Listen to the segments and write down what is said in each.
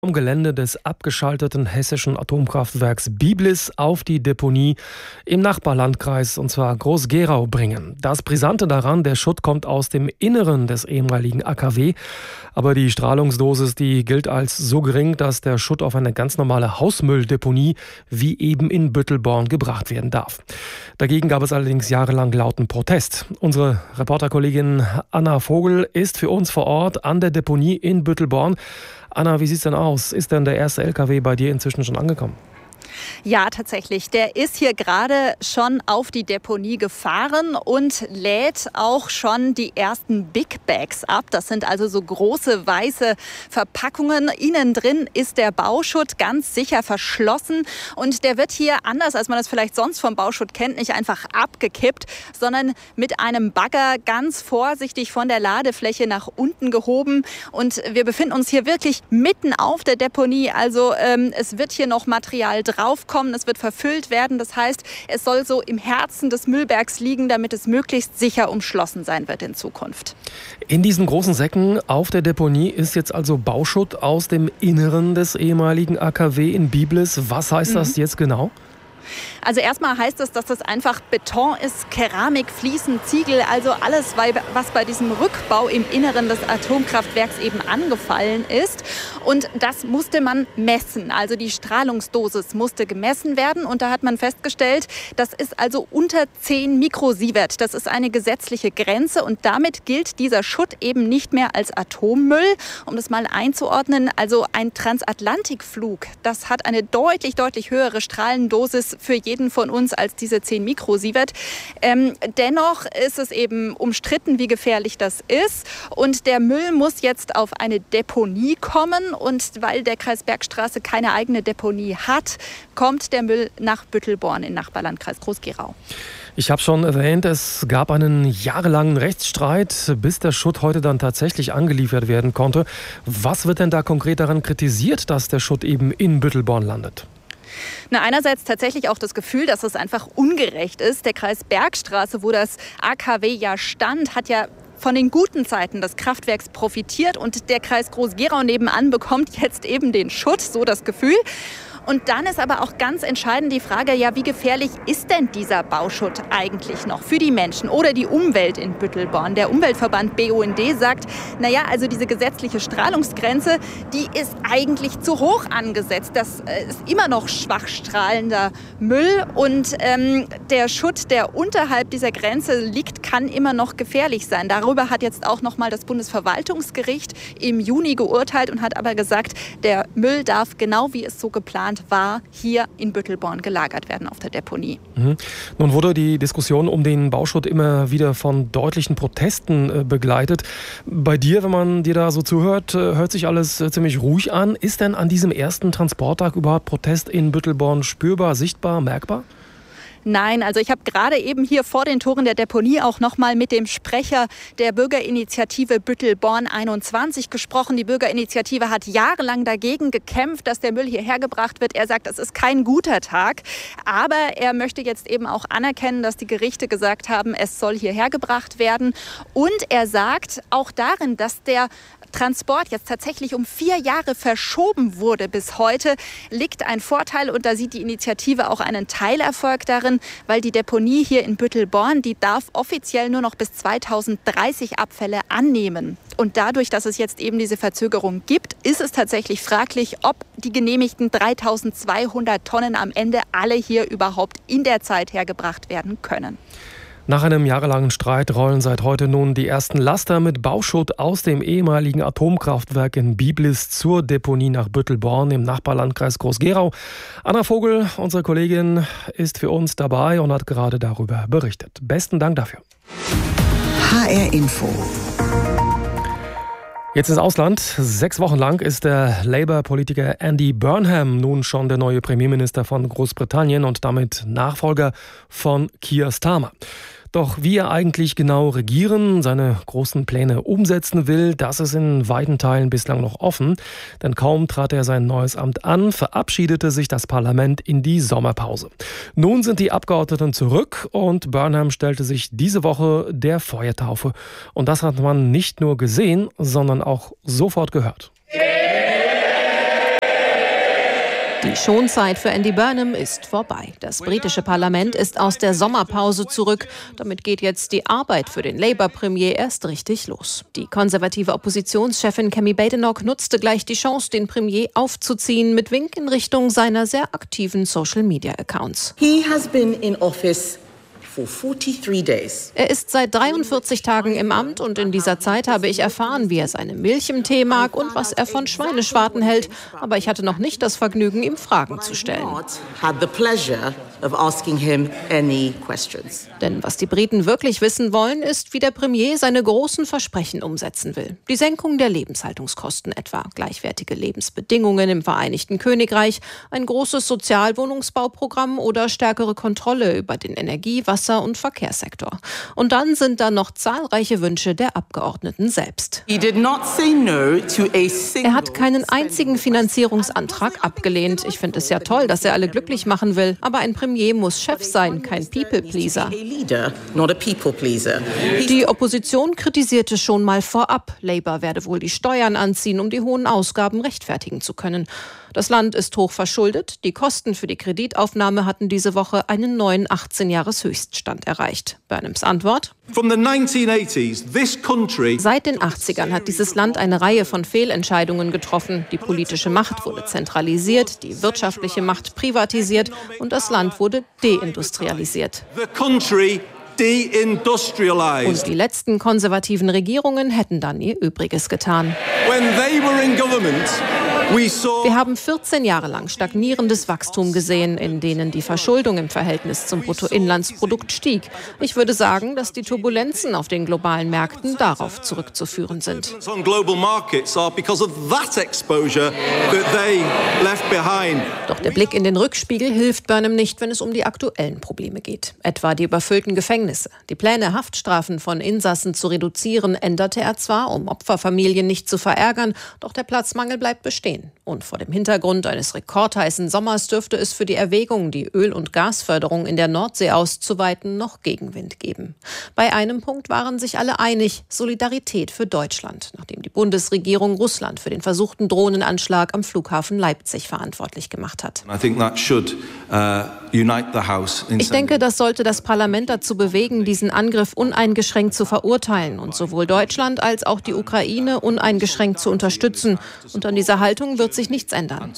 Vom Gelände des abgeschalteten hessischen Atomkraftwerks Biblis auf die Deponie im Nachbarlandkreis, und zwar Groß-Gerau, bringen. Das Brisante daran, der Schutt kommt aus dem Inneren des ehemaligen AKW, aber die Strahlungsdosis, die gilt als so gering, dass der Schutt auf eine ganz normale Hausmülldeponie wie eben in Büttelborn gebracht werden darf. Dagegen gab es allerdings jahrelang lauten Protest. Unsere Reporterkollegin Anna Vogel ist für uns vor Ort an der Deponie in Büttelborn. Anna, wie sieht's denn aus? Ist denn der erste LKW bei dir inzwischen schon angekommen? Ja, tatsächlich. Der ist hier gerade schon auf die Deponie gefahren und lädt auch schon die ersten Big Bags ab. Das sind also so große weiße Verpackungen. Innen drin ist der Bauschutt ganz sicher verschlossen. Und der wird hier, anders als man das vielleicht sonst vom Bauschutt kennt, nicht einfach abgekippt, sondern mit einem Bagger ganz vorsichtig von der Ladefläche nach unten gehoben. Und wir befinden uns hier wirklich mitten auf der Deponie. Also es wird hier noch Material draufkommen, es wird verfüllt werden. Das heißt, es soll so im Herzen des Müllbergs liegen, damit es möglichst sicher umschlossen sein wird in Zukunft. In diesen großen Säcken auf der Deponie ist jetzt also Bauschutt aus dem Inneren des ehemaligen AKW in Biblis. Was heißt das jetzt genau? Also erstmal heißt es, dass das einfach Beton ist, Keramik, Fliesen, Ziegel, also alles, was bei diesem Rückbau im Inneren des Atomkraftwerks eben angefallen ist. Und das musste man messen. Also die Strahlungsdosis musste gemessen werden. Und da hat man festgestellt, das ist also unter 10 Mikrosievert. Das ist eine gesetzliche Grenze. Und damit gilt dieser Schutt eben nicht mehr als Atommüll. Um das mal einzuordnen, also ein Transatlantikflug, das hat eine deutlich, deutlich höhere Strahlendosis für jeden von uns als diese 10 Mikrosievert. Dennoch ist es eben umstritten, wie gefährlich das ist. Und der Müll muss jetzt auf eine Deponie kommen. Und weil der Kreis Bergstraße keine eigene Deponie hat, kommt der Müll nach Büttelborn im Nachbarlandkreis Groß-Gerau. Ich habe schon erwähnt, es gab einen jahrelangen Rechtsstreit, bis der Schutt heute dann tatsächlich angeliefert werden konnte. Was wird denn da konkret daran kritisiert, dass der Schutt eben in Büttelborn landet? Einerseits tatsächlich auch das Gefühl, dass es einfach ungerecht ist. Der Kreis Bergstraße, wo das AKW ja stand, hat ja von den guten Zeiten des Kraftwerks profitiert. Und der Kreis Groß-Gerau nebenan bekommt jetzt eben den Schutt, so das Gefühl. Und dann ist aber auch ganz entscheidend die Frage, ja, wie gefährlich ist denn dieser Bauschutt eigentlich noch für die Menschen oder die Umwelt in Büttelborn? Der Umweltverband BUND sagt, naja, also diese gesetzliche Strahlungsgrenze, die ist eigentlich zu hoch angesetzt. Das ist immer noch schwach strahlender Müll und der Schutt, der unterhalb dieser Grenze liegt, kann immer noch gefährlich sein. Darüber hat jetzt auch noch mal das Bundesverwaltungsgericht im Juni geurteilt und hat aber gesagt, der Müll darf genau wie es so geplant war, hier in Büttelborn gelagert werden auf der Deponie. Nun wurde die Diskussion um den Bauschutt immer wieder von deutlichen Protesten begleitet. Bei dir, wenn man dir da so zuhört, hört sich alles ziemlich ruhig an. Ist denn an diesem ersten Transporttag überhaupt Protest in Büttelborn spürbar, sichtbar, merkbar? Nein, also ich habe gerade eben hier vor den Toren der Deponie auch noch mal mit dem Sprecher der Bürgerinitiative Büttelborn 21 gesprochen. Die Bürgerinitiative hat jahrelang dagegen gekämpft, dass der Müll hierher gebracht wird. Er sagt, es ist kein guter Tag, aber er möchte jetzt eben auch anerkennen, dass die Gerichte gesagt haben, es soll hierher gebracht werden. Und er sagt auch darin, dass der Transport jetzt tatsächlich um 4 Jahre verschoben wurde bis heute, liegt ein Vorteil. Und da sieht die Initiative auch einen Teilerfolg darin, weil die Deponie hier in Büttelborn, die darf offiziell nur noch bis 2030 Abfälle annehmen. Und dadurch, dass es jetzt eben diese Verzögerung gibt, ist es tatsächlich fraglich, ob die genehmigten 3200 Tonnen am Ende alle hier überhaupt in der Zeit hergebracht werden können. Nach einem jahrelangen Streit rollen seit heute nun die ersten Laster mit Bauschutt aus dem ehemaligen Atomkraftwerk in Biblis zur Deponie nach Büttelborn im Nachbarlandkreis Groß-Gerau. Anna Vogel, unsere Kollegin, ist für uns dabei und hat gerade darüber berichtet. Besten Dank dafür. HR Info. Jetzt ins Ausland. 6 Wochen lang ist der Labour-Politiker Andy Burnham nun schon der neue Premierminister von Großbritannien und damit Nachfolger von Keir Starmer. Doch wie er eigentlich genau regieren, seine großen Pläne umsetzen will, das ist in weiten Teilen bislang noch offen. Denn kaum trat er sein neues Amt an, verabschiedete sich das Parlament in die Sommerpause. Nun sind die Abgeordneten zurück und Burnham stellte sich diese Woche der Feuertaufe. Und das hat man nicht nur gesehen, sondern auch sofort gehört. Die Schonzeit für Andy Burnham ist vorbei. Das britische Parlament ist aus der Sommerpause zurück. Damit geht jetzt die Arbeit für den Labour-Premier erst richtig los. Die konservative Oppositionschefin Kemi Badenoch nutzte gleich die Chance, den Premier aufzuziehen, mit Wink in Richtung seiner sehr aktiven Social-Media-Accounts. He has been in office for 43 days. Er ist seit 43 Tagen im Amt und in dieser Zeit habe ich erfahren, wie er seine Milch im Tee mag und was er von Schweineschwarten hält. Aber ich hatte noch nicht das Vergnügen, ihm Fragen zu stellen. Denn was die Briten wirklich wissen wollen, ist, wie der Premier seine großen Versprechen umsetzen will. Die Senkung der Lebenshaltungskosten etwa, gleichwertige Lebensbedingungen im Vereinigten Königreich, ein großes Sozialwohnungsbauprogramm oder stärkere Kontrolle über den Energie-, Wasser- und Verkehrssektor. Und dann sind da noch zahlreiche Wünsche der Abgeordneten selbst. Er hat keinen einzigen Finanzierungsantrag abgelehnt. Ich finde es ja toll, dass er alle glücklich machen will. Aber ein Premier muss Chef sein, kein People-Pleaser. Die Opposition kritisierte schon mal vorab, Labour werde wohl die Steuern anziehen, um die hohen Ausgaben rechtfertigen zu können. Das Land ist hoch verschuldet. Die Kosten für die Kreditaufnahme hatten diese Woche einen neuen 18-Jahres-Höchststand erreicht. Burnhams Antwort? Seit den 80ern hat dieses Land eine Reihe von Fehlentscheidungen getroffen. Die politische Macht wurde zentralisiert, die wirtschaftliche Macht privatisiert und das Land wurde deindustrialisiert. Und die letzten konservativen Regierungen hätten dann ihr Übriges getan. Wir haben 14 Jahre lang stagnierendes Wachstum gesehen, in denen die Verschuldung im Verhältnis zum Bruttoinlandsprodukt stieg. Ich würde sagen, dass die Turbulenzen auf den globalen Märkten darauf zurückzuführen sind. Doch der Blick in den Rückspiegel hilft Burnham nicht, wenn es um die aktuellen Probleme geht. Etwa die überfüllten Gefängnisse. Die Pläne, Haftstrafen von Insassen zu reduzieren, änderte er zwar, um Opferfamilien nicht zu verärgern, doch der Platzmangel bleibt bestehen. Und vor dem Hintergrund eines rekordheißen Sommers dürfte es für die Erwägung, die Öl- und Gasförderung in der Nordsee auszuweiten, noch Gegenwind geben. Bei einem Punkt waren sich alle einig: Solidarität für Deutschland, nachdem die Bundesregierung Russland für den versuchten Drohnenanschlag am Flughafen Leipzig verantwortlich gemacht hat. Ich denke, das sollte das Parlament dazu bewegen, diesen Angriff uneingeschränkt zu verurteilen und sowohl Deutschland als auch die Ukraine uneingeschränkt zu unterstützen. Und an dieser Haltung wird sich nichts ändern.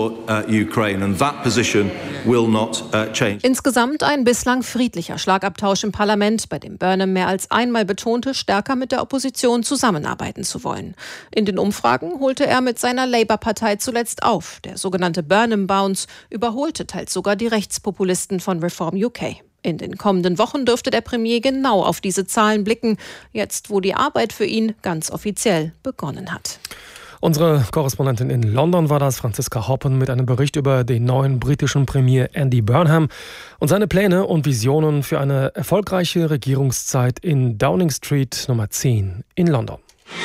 Insgesamt ein bislang friedlicher Schlagabtausch im Parlament, bei dem Burnham mehr als einmal betonte, stärker mit der Opposition zusammenarbeiten zu wollen. In den Umfragen holte er mit seiner Labour-Partei zuletzt auf. Der sogenannte Burnham-Bounce überholte teils sogar die Rechtspopulisten von Reform UK. In den kommenden Wochen dürfte der Premier genau auf diese Zahlen blicken, jetzt wo die Arbeit für ihn ganz offiziell begonnen hat. Unsere Korrespondentin in London war das, Franziska Hoppen, mit einem Bericht über den neuen britischen Premier Andy Burnham und seine Pläne und Visionen für eine erfolgreiche Regierungszeit in Downing Street Nummer 10 in London.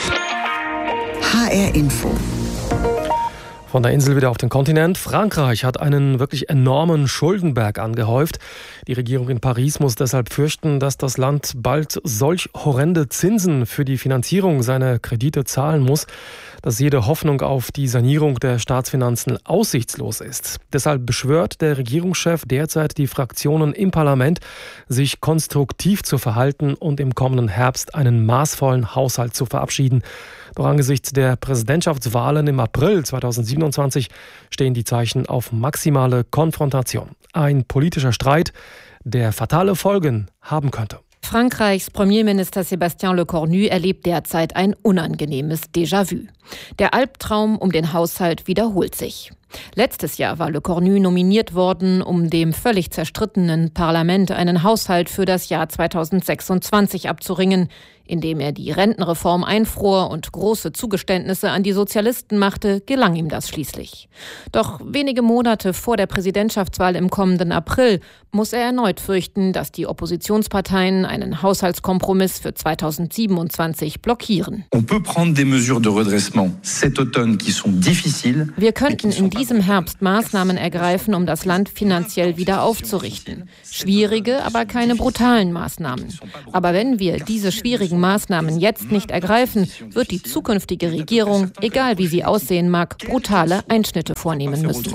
HR Info. Von der Insel wieder auf den Kontinent. Frankreich hat einen wirklich enormen Schuldenberg angehäuft. Die Regierung in Paris muss deshalb fürchten, dass das Land bald solch horrende Zinsen für die Finanzierung seiner Kredite zahlen muss, dass jede Hoffnung auf die Sanierung der Staatsfinanzen aussichtslos ist. Deshalb beschwört der Regierungschef derzeit die Fraktionen im Parlament, sich konstruktiv zu verhalten und im kommenden Herbst einen maßvollen Haushalt zu verabschieden. Doch angesichts der Präsidentschaftswahlen im April 2027 stehen die Zeichen auf maximale Konfrontation. Ein politischer Streit, der fatale Folgen haben könnte. Frankreichs Premierminister Sébastien Lecornu erlebt derzeit ein unangenehmes Déjà-vu. Der Albtraum um den Haushalt wiederholt sich. Letztes Jahr war Lecornu nominiert worden, um dem völlig zerstrittenen Parlament einen Haushalt für das Jahr 2026 abzuringen, indem er die Rentenreform einfror und große Zugeständnisse an die Sozialisten machte, gelang ihm das schließlich. Doch wenige Monate vor der Präsidentschaftswahl im kommenden April muss er erneut fürchten, dass die Oppositionsparteien einen Haushaltskompromiss für 2027 blockieren. Wir könnten in diesem Herbst Maßnahmen ergreifen, um das Land finanziell wieder aufzurichten. Schwierige, aber keine brutalen Maßnahmen. Aber wenn wir diese schwierigen Maßnahmen jetzt nicht ergreifen, wird die zukünftige Regierung, egal wie sie aussehen mag, brutale Einschnitte vornehmen müssen.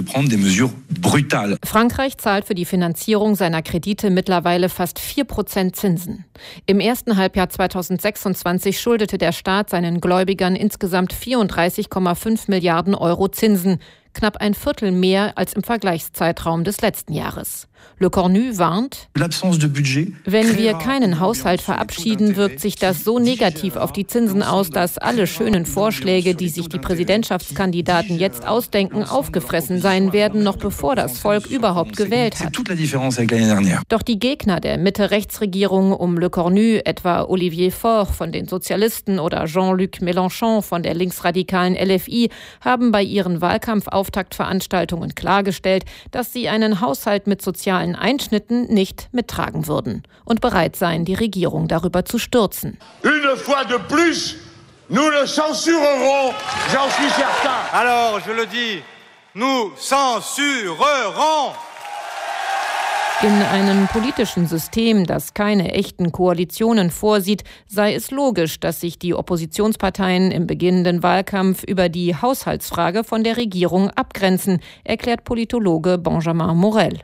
Frankreich zahlt für die Finanzierung seiner Kredite mittlerweile fast 4% Zinsen. Im ersten Halbjahr 2026 schuldete der Staat seinen Gläubigern insgesamt 34,5 Milliarden Euro Zinsen, knapp ein Viertel mehr als im Vergleichszeitraum des letzten Jahres. Le Cornu warnt, wenn wir keinen Haushalt verabschieden, wirkt sich das so negativ auf die Zinsen aus, dass alle schönen Vorschläge, die sich die Präsidentschaftskandidaten jetzt ausdenken, aufgefressen sein werden, noch bevor das Volk überhaupt gewählt hat. Doch die Gegner der Mitte-Rechts-Regierung um Le Cornu, etwa Olivier Faure von den Sozialisten oder Jean-Luc Mélenchon von der linksradikalen LFI, haben bei ihren Wahlkampfauftaktveranstaltungen klargestellt, dass sie einen Haushalt mit sozialen Einschnitten nicht mittragen würden und bereit seien, die Regierung darüber zu stürzen. Une fois de plus, nous le censurerons, j'en suis certain. Alors, je le dis, nous censurerons. In einem politischen System, das keine echten Koalitionen vorsieht, sei es logisch, dass sich die Oppositionsparteien im beginnenden Wahlkampf über die Haushaltsfrage von der Regierung abgrenzen, erklärt Politologe Benjamin Morel.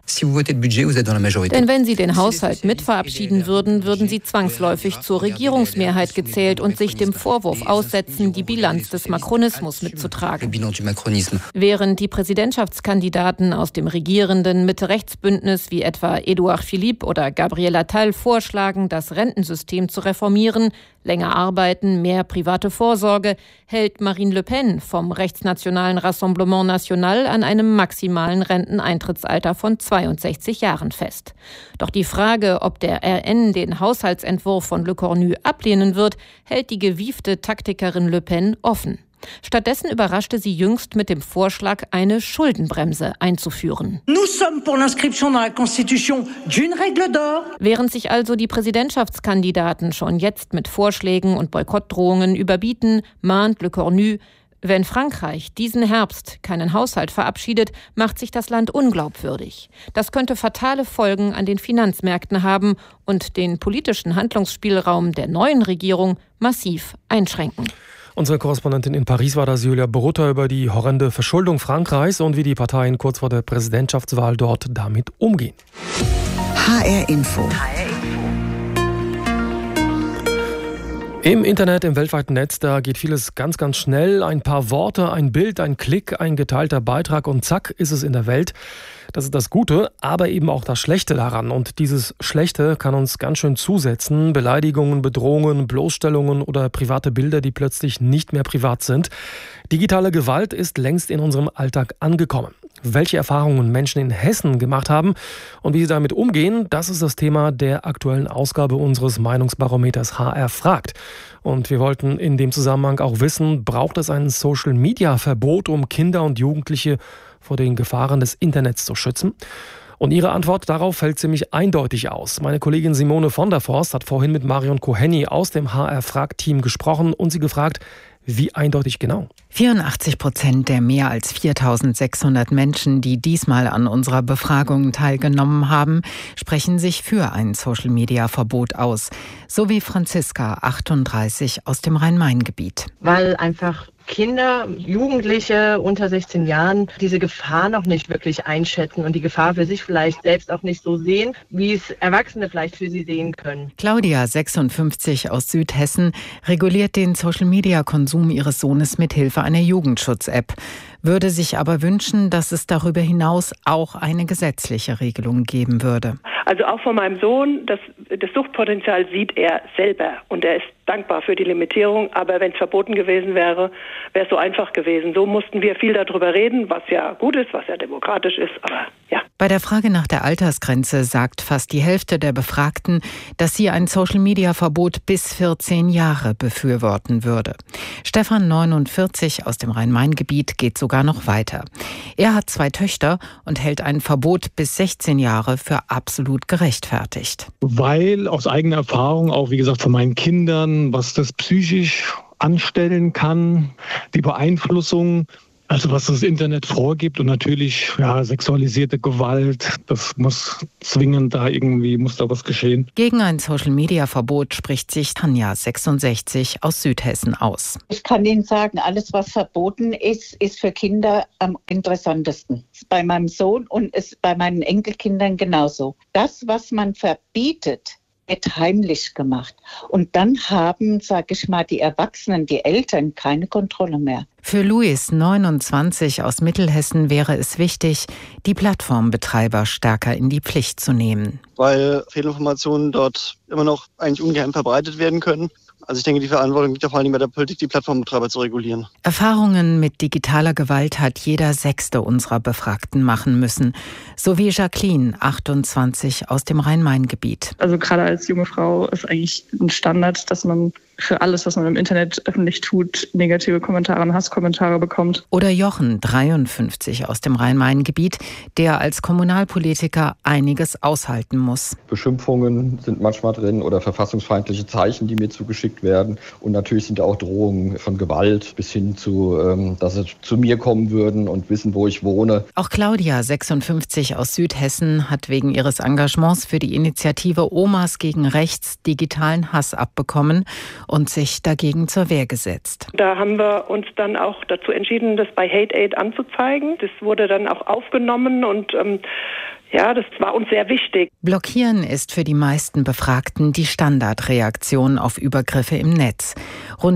Denn wenn sie den Haushalt mitverabschieden würden, würden sie zwangsläufig zur Regierungsmehrheit gezählt und sich dem Vorwurf aussetzen, die Bilanz des Makronismus mitzutragen. Während die Präsidentschaftskandidaten aus dem regierenden Mitte-Rechts-Bündnis wie etwa Edouard Philippe oder Gabriel Attal vorschlagen, das Rentensystem zu reformieren, länger arbeiten, mehr private Vorsorge, hält Marine Le Pen vom rechtsnationalen Rassemblement National an einem maximalen Renteneintrittsalter von 62 Jahren fest. Doch die Frage, ob der RN den Haushaltsentwurf von Le Cornu ablehnen wird, hält die gewiefte Taktikerin Le Pen offen. Stattdessen überraschte sie jüngst mit dem Vorschlag, eine Schuldenbremse einzuführen. Während sich also die Präsidentschaftskandidaten schon jetzt mit Vorschlägen und Boykottdrohungen überbieten, mahnt Le Cornu, wenn Frankreich diesen Herbst keinen Haushalt verabschiedet, macht sich das Land unglaubwürdig. Das könnte fatale Folgen an den Finanzmärkten haben und den politischen Handlungsspielraum der neuen Regierung massiv einschränken. Unsere Korrespondentin in Paris war das Julia Borutta über die horrende Verschuldung Frankreichs und wie die Parteien kurz vor der Präsidentschaftswahl dort damit umgehen. HR Info. Im Internet, im weltweiten Netz, da geht vieles ganz, ganz schnell. Ein paar Worte, ein Bild, ein Klick, ein geteilter Beitrag und zack ist es in der Welt. Das ist das Gute, aber eben auch das Schlechte daran. Und dieses Schlechte kann uns ganz schön zusetzen. Beleidigungen, Bedrohungen, Bloßstellungen oder private Bilder, die plötzlich nicht mehr privat sind. Digitale Gewalt ist längst in unserem Alltag angekommen. Welche Erfahrungen Menschen in Hessen gemacht haben und wie sie damit umgehen, das ist das Thema der aktuellen Ausgabe unseres Meinungsbarometers HR fragt. Und wir wollten in dem Zusammenhang auch wissen, braucht es ein Social-Media-Verbot, um Kinder und Jugendliche vor den Gefahren des Internets zu schützen? Und ihre Antwort darauf fällt ziemlich eindeutig aus. Meine Kollegin Simone von der Forst hat vorhin mit Marion Koheni aus dem HR-Frag-Team gesprochen und sie gefragt, wie eindeutig genau? 84% der mehr als 4.600 Menschen, die diesmal an unserer Befragung teilgenommen haben, sprechen sich für ein Social-Media-Verbot aus. So wie Franziska, 38, aus dem Rhein-Main-Gebiet. Weil einfach Kinder, Jugendliche unter 16 Jahren diese Gefahr noch nicht wirklich einschätzen und die Gefahr für sich vielleicht selbst auch nicht so sehen, wie es Erwachsene vielleicht für sie sehen können. Claudia, 56, aus Südhessen, reguliert den Social-Media-Konsum ihres Sohnes mit Hilfe einer Jugendschutz-App, würde sich aber wünschen, dass es darüber hinaus auch eine gesetzliche Regelung geben würde. Also auch von meinem Sohn, das Suchtpotenzial sieht er selber und er ist dankbar für die Limitierung, aber wenn es verboten gewesen wäre, wäre es so einfach gewesen. So mussten wir viel darüber reden, was ja gut ist, was ja demokratisch ist, aber ja. Bei der Frage nach der Altersgrenze sagt fast die Hälfte der Befragten, dass sie ein Social-Media-Verbot bis 14 Jahre befürworten würde. Stefan, 49, aus dem Rhein-Main-Gebiet, geht sogar noch weiter. Er hat 2 Töchter und hält ein Verbot bis 16 Jahre für absolut gerechtfertigt. Weil aus eigener Erfahrung, auch wie gesagt von meinen Kindern, was das psychisch anstellen kann, die Beeinflussung Also was das Internet vorgibt und natürlich sexualisierte Gewalt, das muss zwingend muss da was geschehen. Gegen ein Social-Media-Verbot spricht sich Tanja, 66, aus Südhessen aus. Ich kann Ihnen sagen, alles was verboten ist, ist für Kinder am interessantesten. Bei meinem Sohn und ist bei meinen Enkelkindern genauso. Das, was man verbietet, wird heimlich gemacht. Und dann haben, die Erwachsenen, die Eltern keine Kontrolle mehr. Für Luis, 29, aus Mittelhessen, wäre es wichtig, die Plattformbetreiber stärker in die Pflicht zu nehmen. Weil Fehlinformationen dort immer noch eigentlich ungehemmt verbreitet werden können. Also ich denke, die Verantwortung liegt vor allem bei der Politik, die Plattformbetreiber zu regulieren. Erfahrungen mit digitaler Gewalt hat jeder 6. unserer Befragten machen müssen. So wie Jacqueline, 28, aus dem Rhein-Main-Gebiet. Also gerade als junge Frau ist eigentlich ein Standard, dass man für alles, was man im Internet öffentlich tut, negative Kommentare und Hasskommentare bekommt. Oder Jochen, 53, aus dem Rhein-Main-Gebiet, der als Kommunalpolitiker einiges aushalten muss. Beschimpfungen sind manchmal drin oder verfassungsfeindliche Zeichen, die mir zugeschickt werden. Und natürlich sind auch Drohungen von Gewalt bis hin zu, dass sie zu mir kommen würden und wissen, wo ich wohne. Auch Claudia, 56, aus Südhessen, hat wegen ihres Engagements für die Initiative Omas gegen Rechts digitalen Hass abbekommen und sich dagegen zur Wehr gesetzt. Da haben wir uns dann auch dazu entschieden, das bei Hate Aid anzuzeigen. Das wurde dann auch aufgenommen und das war uns sehr wichtig. Blockieren ist für die meisten Befragten die Standardreaktion auf Übergriffe im Netz. Rund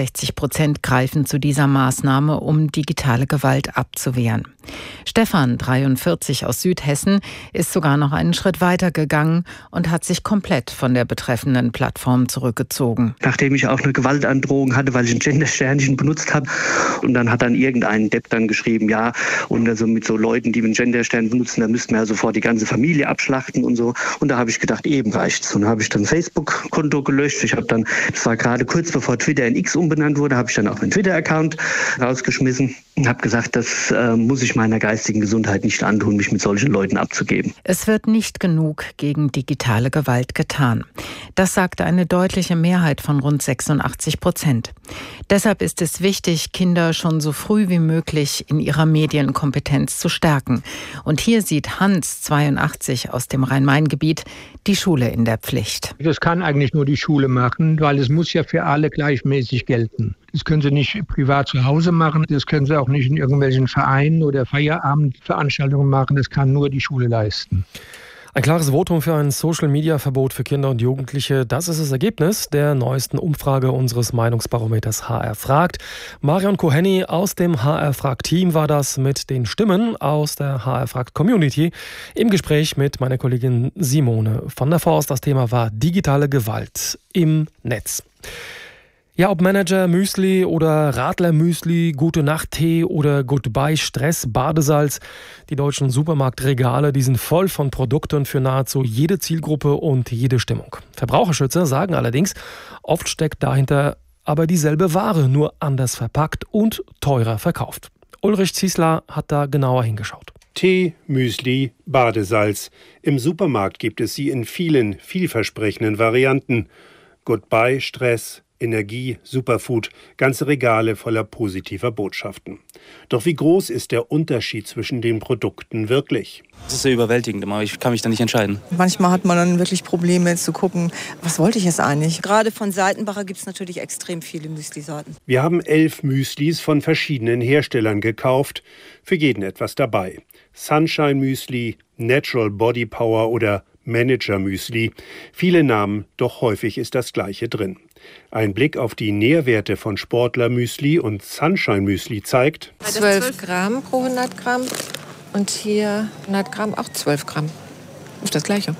64% greifen zu dieser Maßnahme, um digitale Gewalt abzuwehren. Stefan, 43, aus Südhessen, ist sogar noch einen Schritt weiter gegangen und hat sich komplett von der betreffenden Plattform zurückgezogen. Nachdem ich auch eine Gewaltandrohung hatte, weil ich ein Gendersternchen benutzt habe. Und dann hat dann irgendein Depp dann geschrieben, und also mit so Leuten, die einen Genderstern benutzen, da müssten wir ja sofort die ganze Familie abschlachten und so. Und da habe ich gedacht, eben reicht's. Und da habe ich dann Facebook-Konto gelöscht. Das war gerade kurz bevor Twitter in X umbenannt wurde, habe ich dann auch meinen Twitter-Account rausgeschmissen und habe gesagt, das muss ich meiner geistigen Gesundheit nicht antun, mich mit solchen Leuten abzugeben. Es wird nicht genug gegen digitale Gewalt getan. Das sagt eine deutliche Mehrheit von rund 86%. Deshalb ist es wichtig, Kinder schon so früh wie möglich in ihrer Medienkompetenz zu stärken. Und hier sieht Hans, 82, aus dem Rhein-Main-Gebiet, die Schule in der Pflicht. Das kann eigentlich nur die Schule machen, weil es muss ja für alle gleichmäßig gelten. Das können sie nicht privat zu Hause machen, das können sie auch nicht in irgendwelchen Vereinen oder Feierabendveranstaltungen machen, das kann nur die Schule leisten. Ein klares Votum für ein Social-Media-Verbot für Kinder und Jugendliche, das ist das Ergebnis der neuesten Umfrage unseres Meinungsbarometers HR fragt. Marion Koheni aus dem HR fragt-Team war das mit den Stimmen aus der HR fragt-Community im Gespräch mit meiner Kollegin Simone von der Forst. Das Thema war digitale Gewalt im Netz. Ja, ob Manager-Müsli oder Radler-Müsli, Gute-Nacht-Tee oder Goodbye-Stress-Badesalz. Die deutschen Supermarktregale, die sind voll von Produkten für nahezu jede Zielgruppe und jede Stimmung. Verbraucherschützer sagen allerdings, oft steckt dahinter aber dieselbe Ware, nur anders verpackt und teurer verkauft. Ulrich Ziesler hat da genauer hingeschaut. Tee, Müsli, Badesalz. Im Supermarkt gibt es sie in vielen, vielversprechenden Varianten. Goodbye, Stress, Energie, Superfood, ganze Regale voller positiver Botschaften. Doch wie groß ist der Unterschied zwischen den Produkten wirklich? Das ist sehr überwältigend, aber ich kann mich da nicht entscheiden. Manchmal hat man dann wirklich Probleme zu gucken, was wollte ich jetzt eigentlich? Gerade von Seitenbacher gibt es natürlich extrem viele Müsli-Sorten. Wir haben 11 Müslis von verschiedenen Herstellern gekauft, für jeden etwas dabei. Sunshine Müsli, Natural Body Power oder Manager Müsli. Viele Namen, doch häufig ist das Gleiche drin. Ein Blick auf die Nährwerte von Sportler Müsli und Sunshine Müsli zeigt: 12 Gramm pro 100 Gramm und hier 100 Gramm auch 12 Gramm. Ist das Gleiche.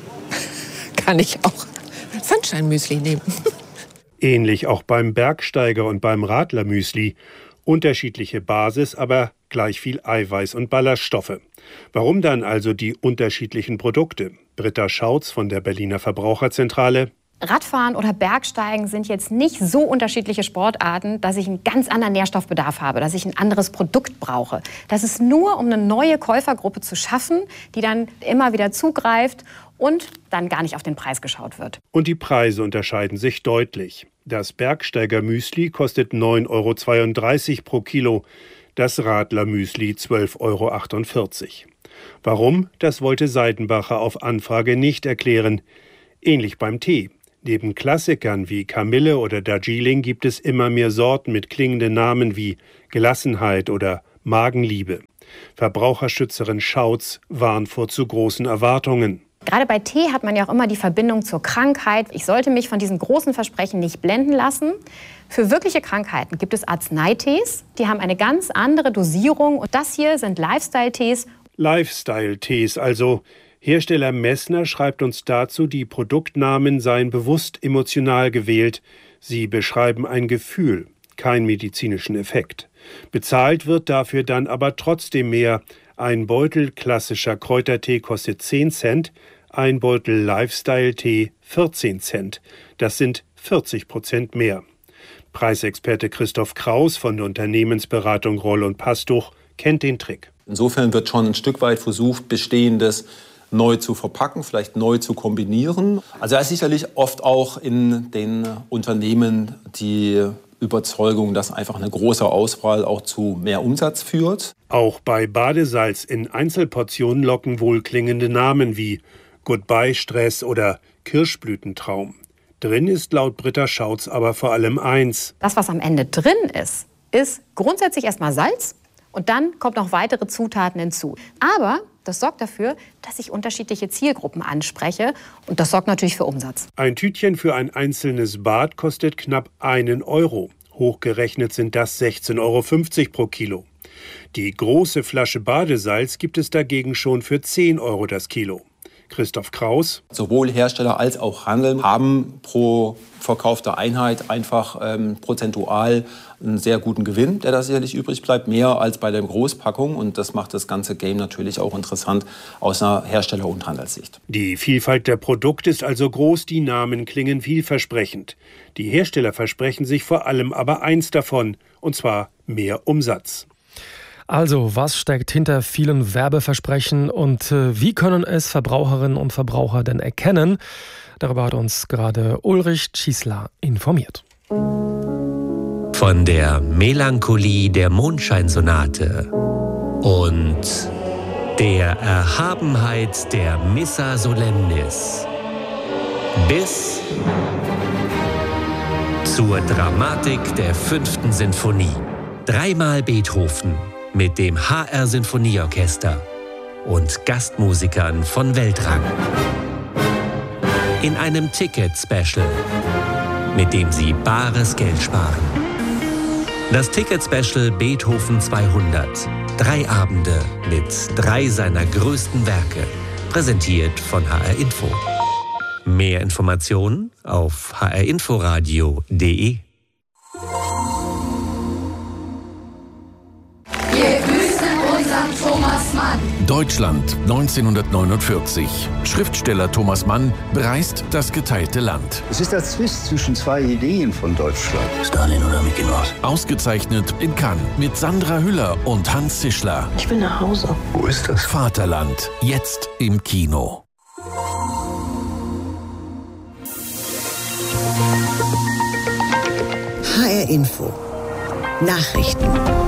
Kann ich auch Sunshine Müsli nehmen. Ähnlich auch beim Bergsteiger und beim Radler Müsli. Unterschiedliche Basis, aber gleich viel Eiweiß und Ballaststoffe. Warum dann also die unterschiedlichen Produkte? Britta Schautz von der Berliner Verbraucherzentrale. Radfahren oder Bergsteigen sind jetzt nicht so unterschiedliche Sportarten, dass ich einen ganz anderen Nährstoffbedarf habe, dass ich ein anderes Produkt brauche. Das ist nur, um eine neue Käufergruppe zu schaffen, die dann immer wieder zugreift und dann gar nicht auf den Preis geschaut wird. Und die Preise unterscheiden sich deutlich. Das Bergsteiger Müsli kostet 9,32 € pro Kilo. das Radler-Müsli 12,48 €. Warum? Das wollte Seidenbacher auf Anfrage nicht erklären. Ähnlich beim Tee. Neben Klassikern wie Kamille oder Darjeeling gibt es immer mehr Sorten mit klingenden Namen wie Gelassenheit oder Magenliebe. Verbraucherschützerin Schautz warnt vor zu großen Erwartungen. Gerade bei Tee hat man ja auch immer die Verbindung zur Krankheit. Ich sollte mich von diesen großen Versprechen nicht blenden lassen. Für wirkliche Krankheiten gibt es Arzneitees. Die haben eine ganz andere Dosierung. Und das hier sind Lifestyle-Tees. Lifestyle-Tees also. Hersteller Messner schreibt uns dazu, die Produktnamen seien bewusst emotional gewählt. Sie beschreiben ein Gefühl, keinen medizinischen Effekt. Bezahlt wird dafür dann aber trotzdem mehr. Ein Beutel klassischer Kräutertee kostet 10 Cent, ein Beutel Lifestyle-Tee 14 Cent. Das sind 40% mehr. Preisexperte Christoph Kraus von der Unternehmensberatung Roll und Pastuch kennt den Trick. Insofern wird schon ein Stück weit versucht, Bestehendes neu zu verpacken, vielleicht neu zu kombinieren. Also da ist sicherlich oft auch in den Unternehmen die Überzeugung, dass einfach eine große Auswahl auch zu mehr Umsatz führt. Auch bei Badesalz in Einzelportionen locken wohlklingende Namen wie Goodbye Stress oder Kirschblütentraum. Drin ist laut Britta Schautz aber vor allem eins. Das, was am Ende drin ist, ist grundsätzlich erstmal Salz und dann kommt noch weitere Zutaten hinzu. Aber das sorgt dafür, dass ich unterschiedliche Zielgruppen anspreche und das sorgt natürlich für Umsatz. Ein Tütchen für ein einzelnes Bad kostet knapp 1 €. Hochgerechnet sind das 16,50 € pro Kilo. Die große Flasche Badesalz gibt es dagegen schon für 10 € das Kilo. Christoph Kraus. Sowohl Hersteller als auch Handel haben pro verkaufte Einheit einfach prozentual einen sehr guten Gewinn, der da sicherlich übrig bleibt, mehr als bei der Großpackung. Und das macht das ganze Game natürlich auch interessant aus einer Hersteller- und Handelssicht. Die Vielfalt der Produkte ist also groß, die Namen klingen vielversprechend. Die Hersteller versprechen sich vor allem aber eins davon, und zwar mehr Umsatz. Also, was steckt hinter vielen Werbeversprechen und wie können es Verbraucherinnen und Verbraucher denn erkennen? Darüber hat uns gerade Ulrich Tschiesler informiert. Von der Melancholie der Mondscheinsonate und der Erhabenheit der Missa Solemnis bis zur Dramatik der 5. Sinfonie. 3-mal Beethoven mit dem HR Sinfonieorchester und Gastmusikern von Weltrang. In einem Ticket-Special, mit dem Sie bares Geld sparen. Das Ticket-Special Beethoven 200. 3 Abende mit 3 seiner größten Werke. Präsentiert von HR Info. Mehr Informationen auf hrinforadio.de. Thomas Mann. Deutschland 1949. Schriftsteller Thomas Mann bereist das geteilte Land. Es ist der Zwist zwischen 2 Ideen von Deutschland. Stalin oder Mickey Mouse. Ausgezeichnet in Cannes mit Sandra Hüller und Hans Zischler. Ich will nach Hause. Wo ist das? Vaterland. Jetzt im Kino. HR Info. Nachrichten.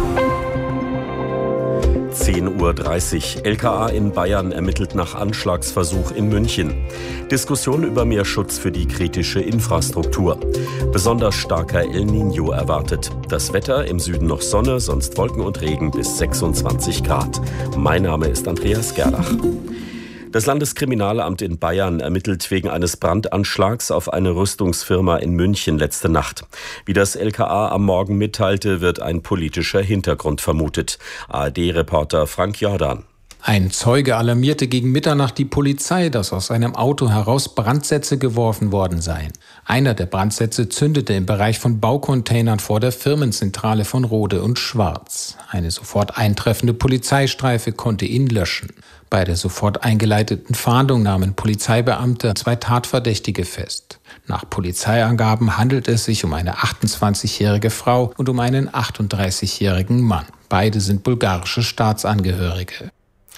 10:30 Uhr. LKA in Bayern ermittelt nach Anschlagsversuch in München. Diskussion über mehr Schutz für die kritische Infrastruktur. Besonders starker El Niño erwartet. Das Wetter im Süden noch Sonne, sonst Wolken und Regen bis 26 Grad. Mein Name ist Andreas Gerlach. Das Landeskriminalamt in Bayern ermittelt wegen eines Brandanschlags auf eine Rüstungsfirma in München letzte Nacht. Wie das LKA am Morgen mitteilte, wird ein politischer Hintergrund vermutet. ARD-Reporter Frank Jordan. Ein Zeuge alarmierte gegen Mitternacht die Polizei, dass aus einem Auto heraus Brandsätze geworfen worden seien. Einer der Brandsätze zündete im Bereich von Baucontainern vor der Firmenzentrale von Rode und Schwarz. Eine sofort eintreffende Polizeistreife konnte ihn löschen. Bei der sofort eingeleiteten Fahndung nahmen Polizeibeamte 2 Tatverdächtige fest. Nach Polizeiangaben handelt es sich um eine 28-jährige Frau und um einen 38-jährigen Mann. Beide sind bulgarische Staatsangehörige.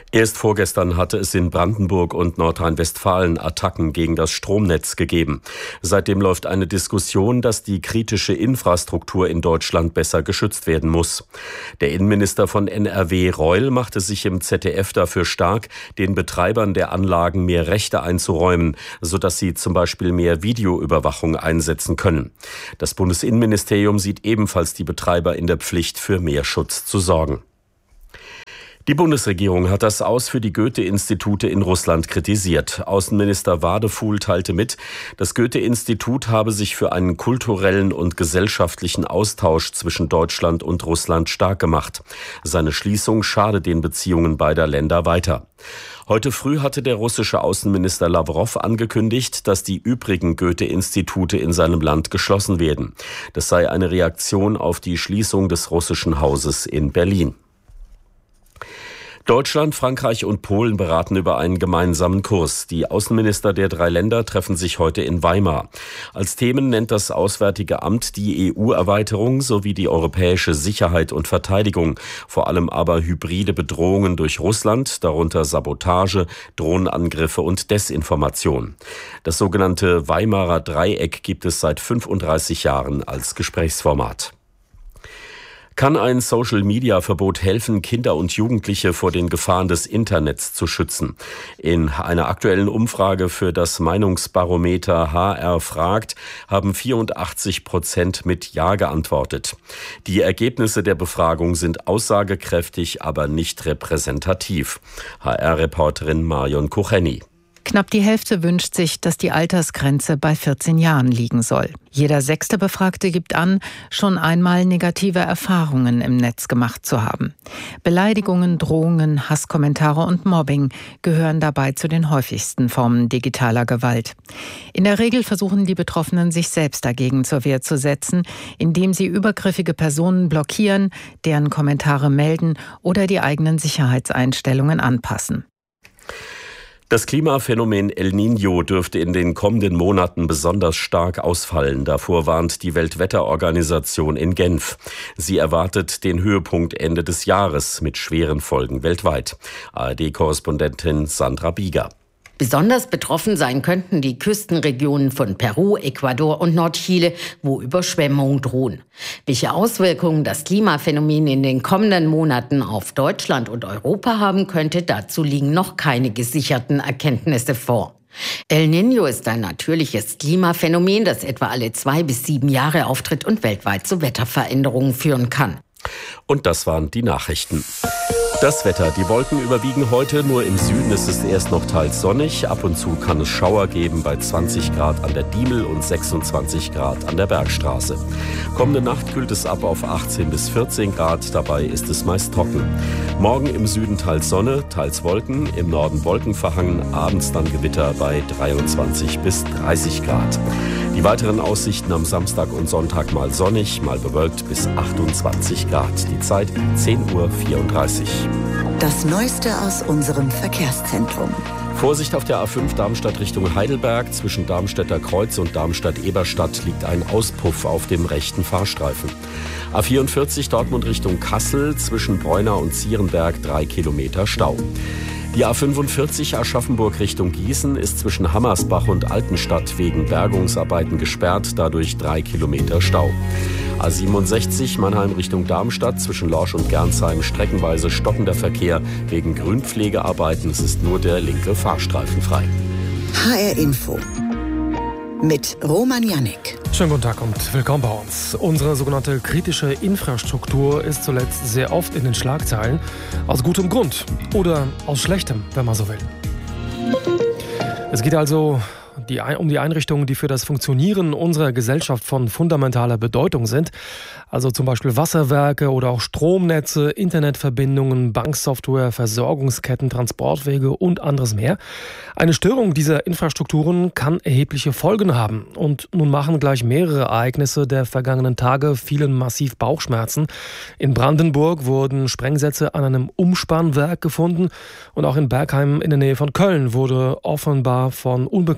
Erst vorgestern hatte es in Brandenburg und Nordrhein-Westfalen Attacken gegen das Stromnetz gegeben. Seitdem läuft eine Diskussion, dass die kritische Infrastruktur in Deutschland besser geschützt werden muss. Der Innenminister von NRW, Reul, machte sich im ZDF dafür stark, den Betreibern der Anlagen mehr Rechte einzuräumen, sodass sie zum Beispiel mehr Videoüberwachung einsetzen können. Das Bundesinnenministerium sieht ebenfalls die Betreiber in der Pflicht, für mehr Schutz zu sorgen. Die Bundesregierung hat das Aus für die Goethe-Institute in Russland kritisiert. Außenminister Wadefuhl teilte mit, das Goethe-Institut habe sich für einen kulturellen und gesellschaftlichen Austausch zwischen Deutschland und Russland stark gemacht. Seine Schließung schade den Beziehungen beider Länder weiter. Heute früh hatte der russische Außenminister Lawrow angekündigt, dass die übrigen Goethe-Institute in seinem Land geschlossen werden. Das sei eine Reaktion auf die Schließung des russischen Hauses in Berlin. Deutschland, Frankreich und Polen beraten über einen gemeinsamen Kurs. Die Außenminister der 3 Länder treffen sich heute in Weimar. Als Themen nennt das Auswärtige Amt die EU-Erweiterung sowie die europäische Sicherheit und Verteidigung, vor allem aber hybride Bedrohungen durch Russland, darunter Sabotage, Drohnenangriffe und Desinformation. Das sogenannte Weimarer Dreieck gibt es seit 35 Jahren als Gesprächsformat. Kann ein Social-Media-Verbot helfen, Kinder und Jugendliche vor den Gefahren des Internets zu schützen? In einer aktuellen Umfrage für das Meinungsbarometer HR fragt, haben 84% mit Ja geantwortet. Die Ergebnisse der Befragung sind aussagekräftig, aber nicht repräsentativ. HR-Reporterin Marion Kucheni. Knapp die Hälfte wünscht sich, dass die Altersgrenze bei 14 Jahren liegen soll. Jeder 6. Befragte gibt an, schon einmal negative Erfahrungen im Netz gemacht zu haben. Beleidigungen, Drohungen, Hasskommentare und Mobbing gehören dabei zu den häufigsten Formen digitaler Gewalt. In der Regel versuchen die Betroffenen, sich selbst dagegen zur Wehr zu setzen, indem sie übergriffige Personen blockieren, deren Kommentare melden oder die eigenen Sicherheitseinstellungen anpassen. Das Klimaphänomen El Niño dürfte in den kommenden Monaten besonders stark ausfallen. Davor warnt die Weltwetterorganisation in Genf. Sie erwartet den Höhepunkt Ende des Jahres mit schweren Folgen weltweit. ARD-Korrespondentin Sandra Bieger. Besonders betroffen sein könnten die Küstenregionen von Peru, Ecuador und Nordchile, wo Überschwemmungen drohen. Welche Auswirkungen das Klimaphänomen in den kommenden Monaten auf Deutschland und Europa haben könnte, dazu liegen noch keine gesicherten Erkenntnisse vor. El Niño ist ein natürliches Klimaphänomen, das etwa alle 2 bis 7 Jahre auftritt und weltweit zu Wetterveränderungen führen kann. Und das waren die Nachrichten. Das Wetter. Die Wolken überwiegen heute. Nur im Süden ist es erst noch teils sonnig. Ab und zu kann es Schauer geben bei 20 Grad an der Diemel und 26 Grad an der Bergstraße. Kommende Nacht kühlt es ab auf 18 bis 14 Grad. Dabei ist es meist trocken. Morgen im Süden teils Sonne, teils Wolken. Im Norden Wolken verhangen. Abends dann Gewitter bei 23 bis 30 Grad. Die weiteren Aussichten am Samstag und Sonntag mal sonnig, mal bewölkt bis 28 Grad. Die Zeit 10:34 Uhr. Das Neueste aus unserem Verkehrszentrum. Vorsicht auf der A5 Darmstadt Richtung Heidelberg. Zwischen Darmstädter Kreuz und Darmstadt-Eberstadt liegt ein Auspuff auf dem rechten Fahrstreifen. A44 Dortmund Richtung Kassel. Zwischen Bräuna und Zierenberg 3 Kilometer Stau. Die A45 Aschaffenburg Richtung Gießen ist zwischen Hammersbach und Altenstadt wegen Bergungsarbeiten gesperrt, dadurch 3 Kilometer Stau. A67 Mannheim Richtung Darmstadt zwischen Lorsch und Gernsheim streckenweise stockender Verkehr wegen Grünpflegearbeiten. Es ist nur der linke Fahrstreifen frei. HR Info mit Roman Jannik. Schönen guten Tag und willkommen bei uns. Unsere sogenannte kritische Infrastruktur ist zuletzt sehr oft in den Schlagzeilen. Aus gutem Grund oder aus schlechtem, wenn man so will. Es geht also um die Einrichtungen, die für das Funktionieren unserer Gesellschaft von fundamentaler Bedeutung sind. Also zum Beispiel Wasserwerke oder auch Stromnetze, Internetverbindungen, Banksoftware, Versorgungsketten, Transportwege und anderes mehr. Eine Störung dieser Infrastrukturen kann erhebliche Folgen haben. Und nun machen gleich mehrere Ereignisse der vergangenen Tage vielen massiv Bauchschmerzen. In Brandenburg wurden Sprengsätze an einem Umspannwerk gefunden. Und auch in Bergheim in der Nähe von Köln wurde offenbar von Unbekannten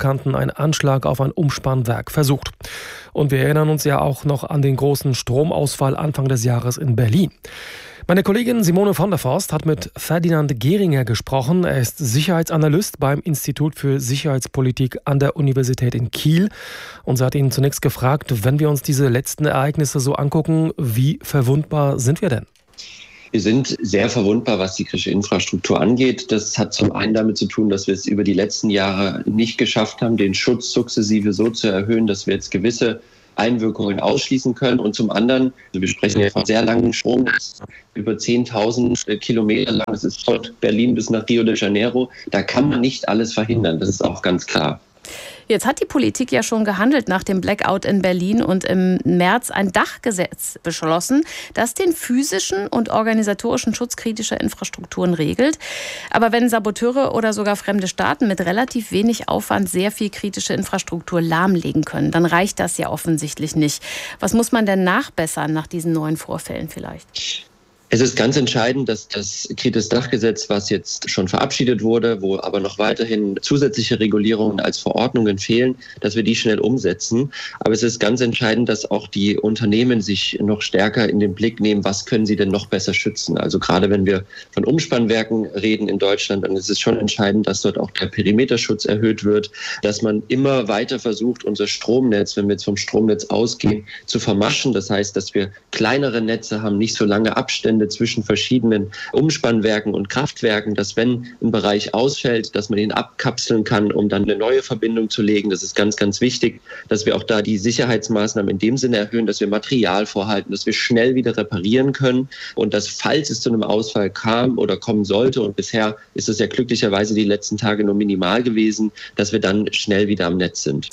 einen Anschlag auf ein Umspannwerk versucht. Und wir erinnern uns ja auch noch an den großen Stromausfall Anfang des Jahres in Berlin. Meine Kollegin Simone von der Forst hat mit Ferdinand Gehringer gesprochen. Er ist Sicherheitsanalyst beim Institut für Sicherheitspolitik an der Universität in Kiel. Und sie hat ihn zunächst gefragt, wenn wir uns diese letzten Ereignisse so angucken, wie verwundbar sind wir denn? Wir sind sehr verwundbar, was die kritische Infrastruktur angeht. Das hat zum einen damit zu tun, dass wir es über die letzten Jahre nicht geschafft haben, den Schutz sukzessive so zu erhöhen, dass wir jetzt gewisse Einwirkungen ausschließen können. Und zum anderen, wir sprechen ja von sehr langen Stromnetz, über 10.000 Kilometer lang, das ist von Berlin bis nach Rio de Janeiro. Da kann man nicht alles verhindern, das ist auch ganz klar. Jetzt hat die Politik ja schon gehandelt nach dem Blackout in Berlin und im März ein Dachgesetz beschlossen, das den physischen und organisatorischen Schutz kritischer Infrastrukturen regelt. Aber wenn Saboteure oder sogar fremde Staaten mit relativ wenig Aufwand sehr viel kritische Infrastruktur lahmlegen können, dann reicht das ja offensichtlich nicht. Was muss man denn nachbessern nach diesen neuen Vorfällen vielleicht? Es ist ganz entscheidend, dass das Kritis-Dach-Gesetz, was jetzt schon verabschiedet wurde, wo aber noch weiterhin zusätzliche Regulierungen als Verordnungen fehlen, dass wir die schnell umsetzen. Aber es ist ganz entscheidend, dass auch die Unternehmen sich noch stärker in den Blick nehmen, was können sie denn noch besser schützen. Also gerade wenn wir von Umspannwerken reden in Deutschland, dann ist es schon entscheidend, dass dort auch der Perimeterschutz erhöht wird, dass man immer weiter versucht, unser Stromnetz, wenn wir jetzt vom Stromnetz ausgehen, zu vermaschen. Das heißt, dass wir kleinere Netze haben, nicht so lange Abstände zwischen verschiedenen Umspannwerken und Kraftwerken, dass wenn ein Bereich ausfällt, dass man ihn abkapseln kann, um dann eine neue Verbindung zu legen. Das ist ganz, ganz wichtig, dass wir auch da die Sicherheitsmaßnahmen in dem Sinne erhöhen, dass wir Material vorhalten, dass wir schnell wieder reparieren können und dass, falls es zu einem Ausfall kam oder kommen sollte, und bisher ist es ja glücklicherweise die letzten Tage nur minimal gewesen, dass wir dann schnell wieder am Netz sind.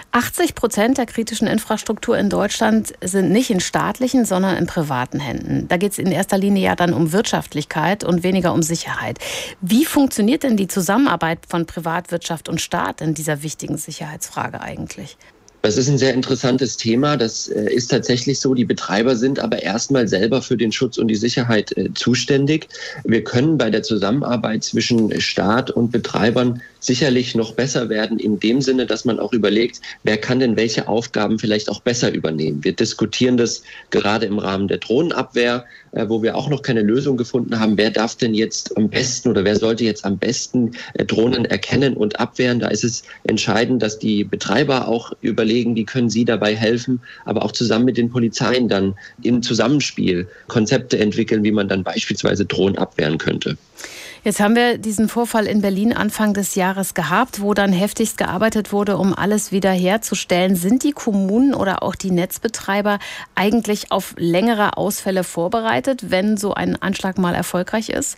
80% der kritischen Infrastruktur in Deutschland sind nicht in staatlichen, sondern in privaten Händen. Da geht es in erster Linie ja dann um Wirtschaftlichkeit und weniger um Sicherheit. Wie funktioniert denn die Zusammenarbeit von Privatwirtschaft und Staat in dieser wichtigen Sicherheitsfrage eigentlich? Das ist ein sehr interessantes Thema. Das ist tatsächlich so. Die Betreiber sind aber erstmal selber für den Schutz und die Sicherheit zuständig. Wir können bei der Zusammenarbeit zwischen Staat und Betreibern sicherlich noch besser werden, in dem Sinne, dass man auch überlegt, wer kann denn welche Aufgaben vielleicht auch besser übernehmen. Wir diskutieren das gerade im Rahmen der Drohnenabwehr, wo wir auch noch keine Lösung gefunden haben. Wer darf denn jetzt am besten oder wer sollte jetzt am besten Drohnen erkennen und abwehren? Da ist es entscheidend, dass die Betreiber auch überlegen, wie können sie dabei helfen, aber auch zusammen mit den Polizeien dann im Zusammenspiel Konzepte entwickeln, wie man dann beispielsweise Drohnen abwehren könnte. Jetzt haben wir diesen Vorfall in Berlin Anfang des Jahres gehabt, wo dann heftigst gearbeitet wurde, um alles wiederherzustellen. Sind die Kommunen oder auch die Netzbetreiber eigentlich auf längere Ausfälle vorbereitet, wenn so ein Anschlag mal erfolgreich ist?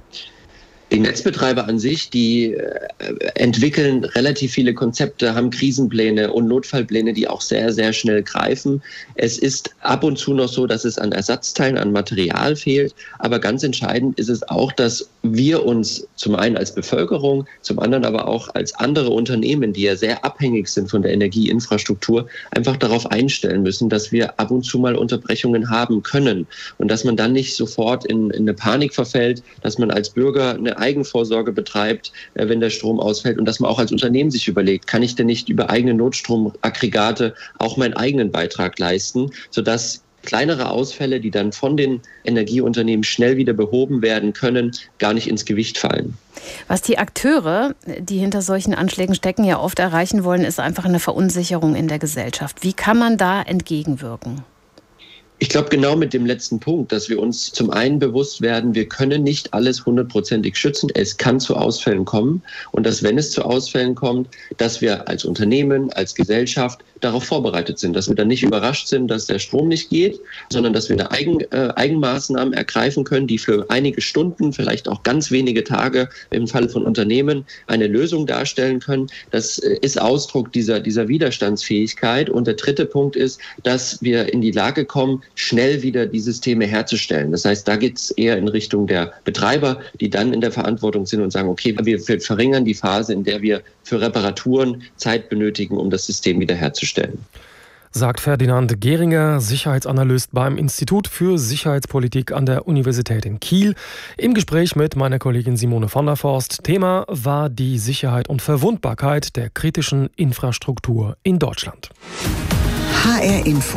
Die Netzbetreiber an sich, die entwickeln relativ viele Konzepte, haben Krisenpläne und Notfallpläne, die auch sehr, sehr schnell greifen. Es ist ab und zu noch so, dass es an Ersatzteilen, an Material fehlt. Aber ganz entscheidend ist es auch, dass wir uns zum einen als Bevölkerung, zum anderen aber auch als andere Unternehmen, die ja sehr abhängig sind von der Energieinfrastruktur, einfach darauf einstellen müssen, dass wir ab und zu mal Unterbrechungen haben können. Und dass man dann nicht sofort in eine Panik verfällt, dass man als Bürger eine Eigenvorsorge betreibt, wenn der Strom ausfällt, und dass man auch als Unternehmen sich überlegt, kann ich denn nicht über eigene Notstromaggregate auch meinen eigenen Beitrag leisten, sodass kleinere Ausfälle, die dann von den Energieunternehmen schnell wieder behoben werden können, gar nicht ins Gewicht fallen. Was die Akteure, die hinter solchen Anschlägen stecken, ja oft erreichen wollen, ist einfach eine Verunsicherung in der Gesellschaft. Wie kann man da entgegenwirken? Ich glaube genau mit dem letzten Punkt, dass wir uns zum einen bewusst werden, wir können nicht alles 100%ig schützen. Es kann zu Ausfällen kommen, und dass, wenn es zu Ausfällen kommt, dass wir als Unternehmen, als Gesellschaft darauf vorbereitet sind, dass wir dann nicht überrascht sind, dass der Strom nicht geht, sondern dass wir Eigenmaßnahmen ergreifen können, die für einige Stunden, vielleicht auch ganz wenige Tage im Falle von Unternehmen eine Lösung darstellen können. Das ist Ausdruck dieser Widerstandsfähigkeit. Und der dritte Punkt ist, dass wir in die Lage kommen, schnell wieder die Systeme herzustellen. Das heißt, da geht es eher in Richtung der Betreiber, die dann in der Verantwortung sind und sagen, okay, wir verringern die Phase, in der wir für Reparaturen Zeit benötigen, um das System wiederherzustellen. sagt Ferdinand Gehringer, Sicherheitsanalyst beim Institut für Sicherheitspolitik an der Universität in Kiel, im Gespräch mit meiner Kollegin Simone von der Forst. Thema war die Sicherheit und Verwundbarkeit der kritischen Infrastruktur in Deutschland. HR Info.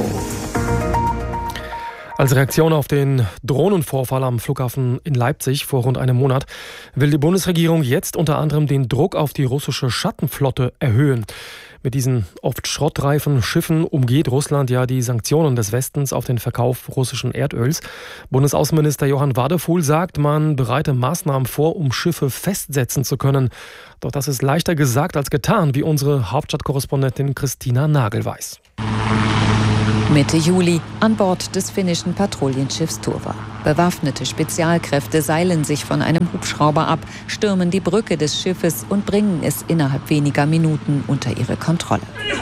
Als Reaktion auf den Drohnenvorfall am Flughafen in Leipzig vor rund einem Monat will die Bundesregierung jetzt unter anderem den Druck auf die russische Schattenflotte erhöhen. Mit diesen oft schrottreifen Schiffen umgeht Russland ja die Sanktionen des Westens auf den Verkauf russischen Erdöls. Bundesaußenminister Johann Wadefuhl sagt, man bereite Maßnahmen vor, um Schiffe festsetzen zu können. Doch das ist leichter gesagt als getan, wie unsere Hauptstadtkorrespondentin Christina Nagel weiß. Mitte Juli an Bord des finnischen Patrouillenschiffs Turva. Bewaffnete Spezialkräfte seilen sich von einem Hubschrauber ab, stürmen die Brücke des Schiffes und bringen es innerhalb weniger Minuten unter ihre Kontrolle.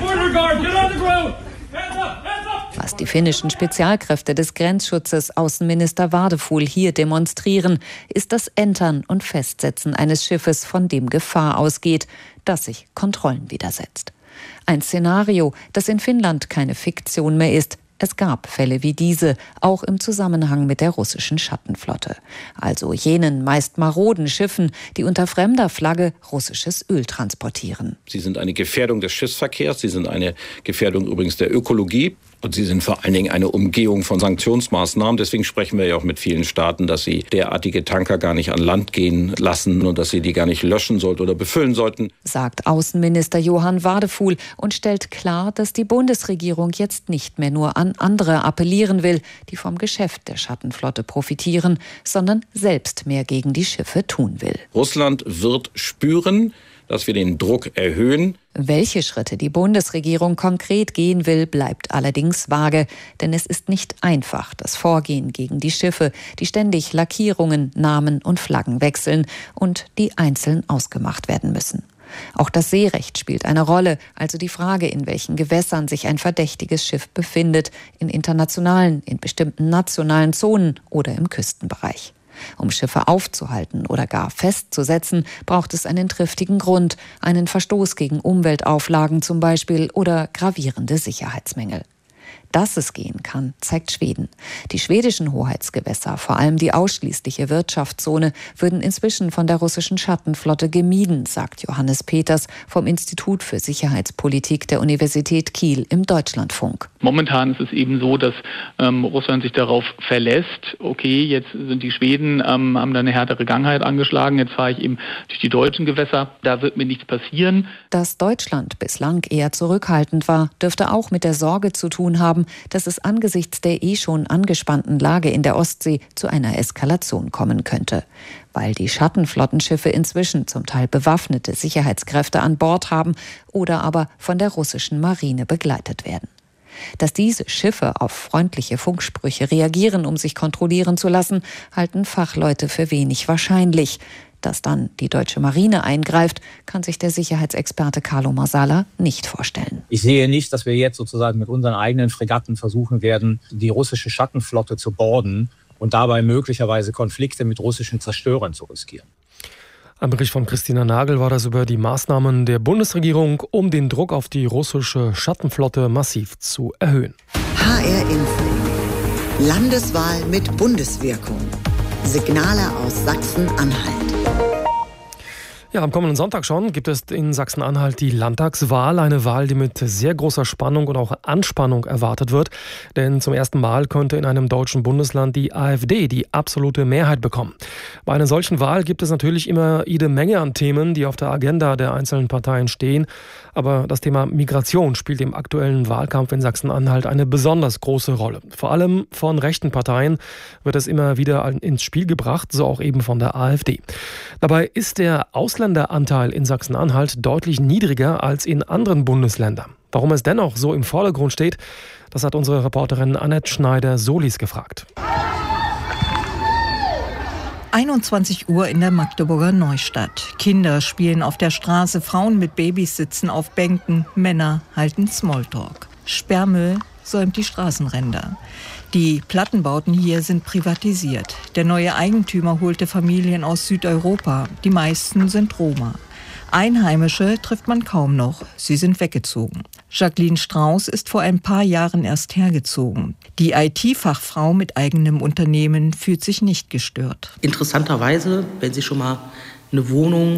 Was die finnischen Spezialkräfte des Grenzschutzes Außenminister Wadefuhl hier demonstrieren, ist das Entern und Festsetzen eines Schiffes, von dem Gefahr ausgeht, das sich Kontrollen widersetzt. Ein Szenario, das in Finnland keine Fiktion mehr ist. Es gab Fälle wie diese, auch im Zusammenhang mit der russischen Schattenflotte. Also jenen meist maroden Schiffen, die unter fremder Flagge russisches Öl transportieren. Sie sind eine Gefährdung des Schiffsverkehrs, sie sind eine Gefährdung übrigens der Ökologie. Und sie sind vor allen Dingen eine Umgehung von Sanktionsmaßnahmen. Deswegen sprechen wir ja auch mit vielen Staaten, dass sie derartige Tanker gar nicht an Land gehen lassen und dass sie die gar nicht löschen sollten oder befüllen sollten. Sagt Außenminister Johann Wadefuhl und stellt klar, dass die Bundesregierung jetzt nicht mehr nur an andere appellieren will, die vom Geschäft der Schattenflotte profitieren, sondern selbst mehr gegen die Schiffe tun will. Russland wird spüren, dass wir den Druck erhöhen. Welche Schritte die Bundesregierung konkret gehen will, bleibt allerdings vage. Denn es ist nicht einfach, das Vorgehen gegen die Schiffe, die ständig Lackierungen, Namen und Flaggen wechseln und die einzeln ausgemacht werden müssen. Auch das Seerecht spielt eine Rolle, also die Frage, in welchen Gewässern sich ein verdächtiges Schiff befindet, in internationalen, in bestimmten nationalen Zonen oder im Küstenbereich. Um Schiffe aufzuhalten oder gar festzusetzen, braucht es einen triftigen Grund, einen Verstoß gegen Umweltauflagen zum Beispiel oder gravierende Sicherheitsmängel. Dass es gehen kann, zeigt Schweden. Die schwedischen Hoheitsgewässer, vor allem die ausschließliche Wirtschaftszone, würden inzwischen von der russischen Schattenflotte gemieden, sagt Johannes Peters vom Institut für Sicherheitspolitik der Universität Kiel im Deutschlandfunk. Momentan ist es eben so, dass Russland sich darauf verlässt, okay, jetzt sind die Schweden, haben da eine härtere Gangheit angeschlagen, jetzt fahre ich eben durch die deutschen Gewässer, da wird mir nichts passieren. Dass Deutschland bislang eher zurückhaltend war, dürfte auch mit der Sorge zu tun haben, dass es angesichts der schon angespannten Lage in der Ostsee zu einer Eskalation kommen könnte. Weil die Schattenflottenschiffe inzwischen zum Teil bewaffnete Sicherheitskräfte an Bord haben oder aber von der russischen Marine begleitet werden. Dass diese Schiffe auf freundliche Funksprüche reagieren, um sich kontrollieren zu lassen, halten Fachleute für wenig wahrscheinlich. Dass dann die deutsche Marine eingreift, kann sich der Sicherheitsexperte Carlo Marsala nicht vorstellen. Ich sehe nicht, dass wir jetzt sozusagen mit unseren eigenen Fregatten versuchen werden, die russische Schattenflotte zu boarden und dabei möglicherweise Konflikte mit russischen Zerstörern zu riskieren. Ein Bericht von Christina Nagel war das über die Maßnahmen der Bundesregierung, um den Druck auf die russische Schattenflotte massiv zu erhöhen. HR Info. Landeswahl mit Bundeswirkung. Signale aus Sachsen-Anhalt. Ja, am kommenden Sonntag schon gibt es in Sachsen-Anhalt die Landtagswahl. Eine Wahl, die mit sehr großer Spannung und auch Anspannung erwartet wird. Denn zum ersten Mal könnte in einem deutschen Bundesland die AfD die absolute Mehrheit bekommen. Bei einer solchen Wahl gibt es natürlich immer jede Menge an Themen, die auf der Agenda der einzelnen Parteien stehen. Aber das Thema Migration spielt im aktuellen Wahlkampf in Sachsen-Anhalt eine besonders große Rolle. Vor allem von rechten Parteien wird es immer wieder ins Spiel gebracht, so auch eben von der AfD. Dabei ist der Ausländeranteil in Sachsen-Anhalt deutlich niedriger als in anderen Bundesländern. Warum es dennoch so im Vordergrund steht, das hat unsere Reporterin Annette Schneider-Solis gefragt. 21 Uhr in der Magdeburger Neustadt. Kinder spielen auf der Straße, Frauen mit Babys sitzen auf Bänken, Männer halten Smalltalk. Sperrmüll säumt die Straßenränder. Die Plattenbauten hier sind privatisiert. Der neue Eigentümer holte Familien aus Südeuropa. Die meisten sind Roma. Einheimische trifft man kaum noch. Sie sind weggezogen. Jacqueline Strauß ist vor ein paar Jahren erst hergezogen. Die IT-Fachfrau mit eigenem Unternehmen fühlt sich nicht gestört. Interessanterweise, wenn Sie schon mal eine Wohnung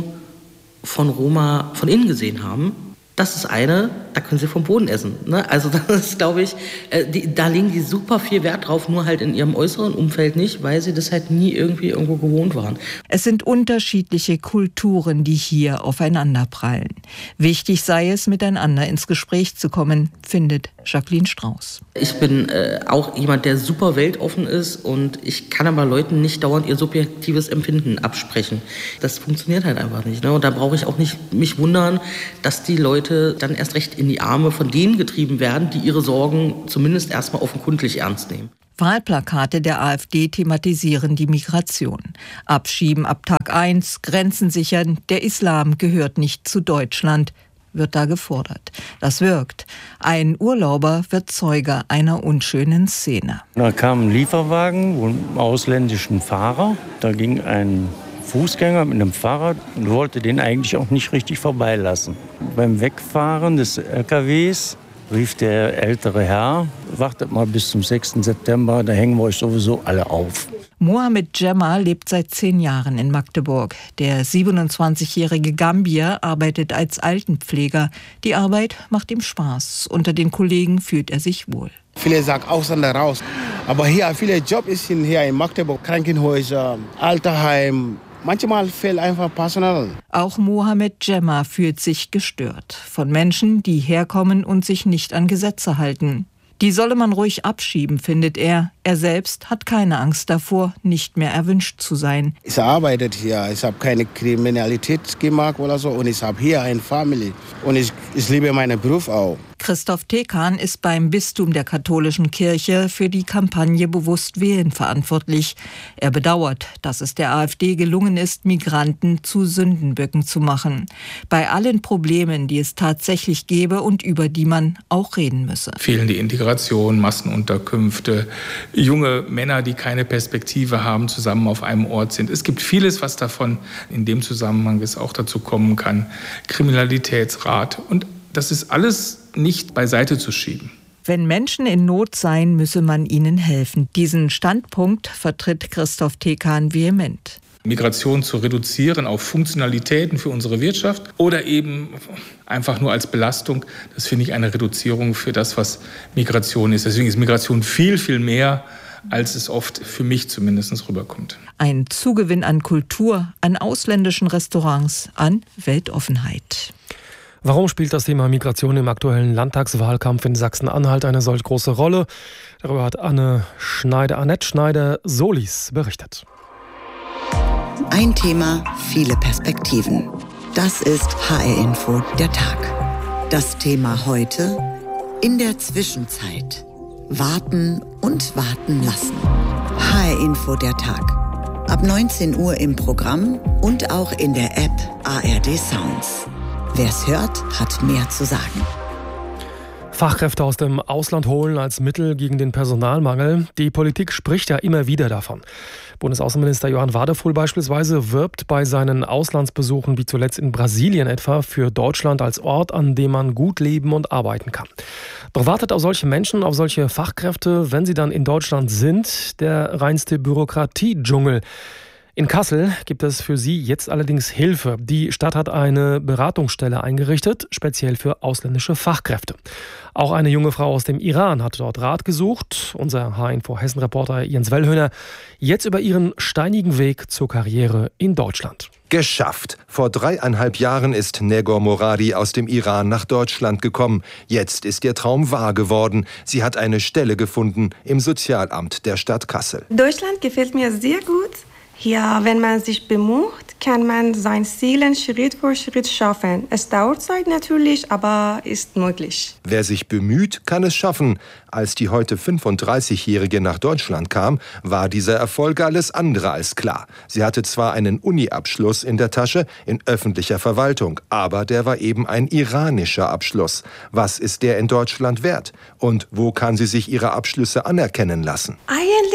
von Roma von innen gesehen haben, das ist eine, da können Sie vom Boden essen. Ne? Also das ist, glaube ich, da legen die super viel Wert drauf, nur halt in ihrem äußeren Umfeld nicht, weil sie das halt nie irgendwie irgendwo gewohnt waren. Es sind unterschiedliche Kulturen, die hier aufeinanderprallen. Wichtig sei es, miteinander ins Gespräch zu kommen, findet Jacqueline Strauß. Ich bin auch jemand, der super weltoffen ist und ich kann aber Leuten nicht dauernd ihr subjektives Empfinden absprechen. Das funktioniert halt einfach nicht. Ne? Und da brauche ich auch nicht mich wundern, dass die Leute dann erst recht in die Arme von denen getrieben werden, die ihre Sorgen zumindest erstmal offenkundig ernst nehmen. Wahlplakate der AfD thematisieren die Migration. Abschieben ab Tag 1, Grenzen sichern, der Islam gehört nicht zu Deutschland, wird da gefordert. Das wirkt. Ein Urlauber wird Zeuge einer unschönen Szene. Da kam ein Lieferwagen mit einem ausländischen Fahrer. Da ging ein Fußgänger mit einem Fahrrad und wollte den eigentlich auch nicht richtig vorbeilassen. Beim Wegfahren des LKWs rief der ältere Herr, wartet mal bis zum 6. September, da hängen wir euch sowieso alle auf. Mohamed Gemma lebt seit 10 Jahren in Magdeburg. Der 27-jährige Gambier arbeitet als Altenpfleger. Die Arbeit macht ihm Spaß. Unter den Kollegen fühlt er sich wohl. Viele sagen Ausländer raus. Aber hier viele Jobs sind hier in Magdeburg. Krankenhäuser, Altersheim. Manchmal fehlt einfach Personal. Auch Mohamed Gemma fühlt sich gestört von Menschen, die herkommen und sich nicht an Gesetze halten. Die solle man ruhig abschieben, findet er. Er selbst hat keine Angst davor, nicht mehr erwünscht zu sein. Ich arbeite hier, ich habe keine Kriminalität gemacht oder so und ich habe hier eine Familie und ich liebe meinen Beruf auch. Christoph Tekan ist beim Bistum der katholischen Kirche für die Kampagne Bewusst wählen verantwortlich. Er bedauert, dass es der AfD gelungen ist, Migranten zu Sündenböcken zu machen. Bei allen Problemen, die es tatsächlich gäbe und über die man auch reden müsse. Fehlende Integration, Massenunterkünfte, junge Männer, die keine Perspektive haben, zusammen auf einem Ort sind. Es gibt vieles, was davon in dem Zusammenhang es auch dazu kommen kann. Kriminalitätsrat. Und das ist alles nicht beiseite zu schieben. Wenn Menschen in Not seien, müsse man ihnen helfen. Diesen Standpunkt vertritt Christoph Tekan vehement. Migration zu reduzieren auf Funktionalitäten für unsere Wirtschaft oder eben einfach nur als Belastung, das finde ich eine Reduzierung für das, was Migration ist. Deswegen ist Migration viel, viel mehr, als es oft für mich zumindest rüberkommt. Ein Zugewinn an Kultur, an ausländischen Restaurants, an Weltoffenheit. Warum spielt das Thema Migration im aktuellen Landtagswahlkampf in Sachsen-Anhalt eine solch große Rolle? Darüber hat Annette Schneider-Solis berichtet. Ein Thema, viele Perspektiven. Das ist HR Info, der Tag. Das Thema heute: in der Zwischenzeit. Warten und warten lassen. HR Info, der Tag. Ab 19 Uhr im Programm und auch in der App ARD Sounds. Wer es hört, hat mehr zu sagen. Fachkräfte aus dem Ausland holen als Mittel gegen den Personalmangel. Die Politik spricht ja immer wieder davon. Bundesaußenminister Johann Wadefuhl beispielsweise wirbt bei seinen Auslandsbesuchen, wie zuletzt in Brasilien etwa, für Deutschland als Ort, an dem man gut leben und arbeiten kann. Doch wartet auf solche Menschen, auf solche Fachkräfte, wenn sie dann in Deutschland sind, der reinste Bürokratiedschungel. In Kassel gibt es für sie jetzt allerdings Hilfe. Die Stadt hat eine Beratungsstelle eingerichtet, speziell für ausländische Fachkräfte. Auch eine junge Frau aus dem Iran hat dort Rat gesucht. Unser H-Info Hessen-Reporter Jens Wellhöhner jetzt über ihren steinigen Weg zur Karriere in Deutschland. Geschafft. Vor 3,5 Jahren ist Negor Moradi aus dem Iran nach Deutschland gekommen. Jetzt ist ihr Traum wahr geworden. Sie hat eine Stelle gefunden im Sozialamt der Stadt Kassel. Deutschland gefällt mir sehr gut. Ja, wenn man sich bemüht, kann man sein Zielen Schritt für Schritt schaffen. Es dauert Zeit natürlich, aber ist möglich. Wer sich bemüht, kann es schaffen. Als die heute 35-Jährige nach Deutschland kam, war dieser Erfolg alles andere als klar. Sie hatte zwar einen Uni-Abschluss in der Tasche, in öffentlicher Verwaltung, aber der war eben ein iranischer Abschluss. Was ist der in Deutschland wert? Und wo kann sie sich ihre Abschlüsse anerkennen lassen? Eigentlich